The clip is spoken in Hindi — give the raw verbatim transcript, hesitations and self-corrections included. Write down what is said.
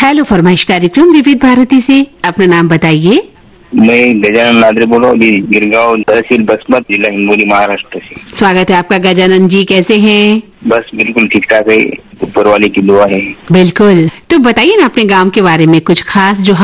हेलो फरमाइश कार्यक्रम विविध भारती से, अपना नाम बताइए। मैं गजानन नादरे बोल रहा हूँ, गिरगांव तहसील बसमत, जिला हिंगोली, महाराष्ट्र से। स्वागत है आपका गजानन जी, कैसे हैं? बस बिल्कुल ठीक ठाक है, ऊपर वाले की दुआ है। बिल्कुल। तो बताइए ना अपने गांव के बारे में कुछ खास जो